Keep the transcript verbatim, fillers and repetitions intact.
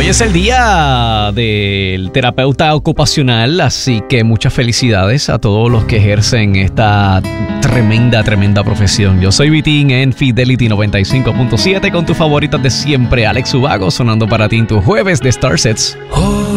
Hoy es el día del terapeuta ocupacional, así que muchas felicidades a todos los que ejercen esta tremenda, tremenda profesión. Yo soy Vitín en Fidelity noventa y cinco punto siete con tus favoritas de siempre, Alex Ubago, sonando para ti en tu jueves de Starsets.